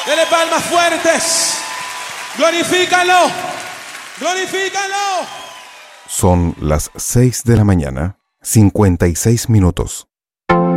Dele palmas fuertes. Glorifícalo. Glorifícalo. Son las 6 de la mañana, 56 minutos.